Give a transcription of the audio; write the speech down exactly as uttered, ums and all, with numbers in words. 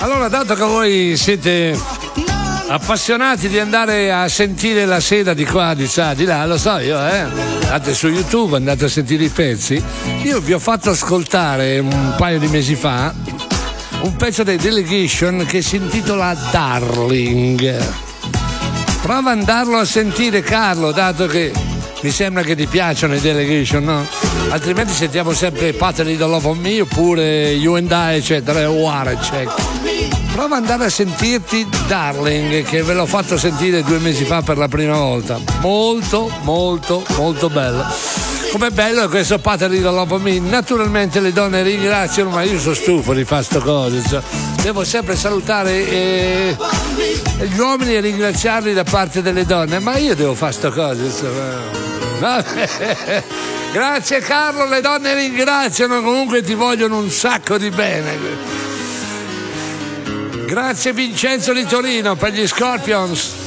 Allora, dato che voi siete appassionati di andare a sentire la sera di qua, di là, di là, lo so io, eh. Andate su YouTube, andate a sentire i pezzi. Io vi ho fatto ascoltare un paio di mesi fa un pezzo dei Delegation che si intitola Darling. Prova ad andarlo a sentire, Carlo, dato che mi sembra che ti piacciono i Delegation, no? Altrimenti sentiamo sempre Pattern the Love of Me oppure You and I, eccetera, Warcheck. Prova ad andare a sentirti Darling, che ve l'ho fatto sentire due mesi fa per la prima volta. Molto, molto, molto bello. Com'è bello questo Pattern the Love of Me. Naturalmente le donne ringraziano, ma io sono stufo di fare sto cose, cioè, devo sempre salutare eh, gli uomini e ringraziarli da parte delle donne, ma io devo fare sto cose, cioè, grazie Carlo, le donne ringraziano, comunque ti vogliono un sacco di bene. Grazie Vincenzo di Torino per gli Scorpions.